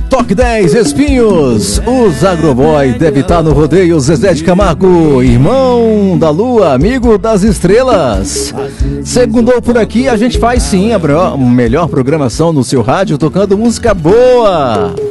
Toque 10, Espinhos. Os Agroboy deve estar no rodeio. Zezé de Camargo, irmão da lua, amigo das estrelas. Segundou por aqui, a gente faz sim a melhor programação no seu rádio, tocando música boa.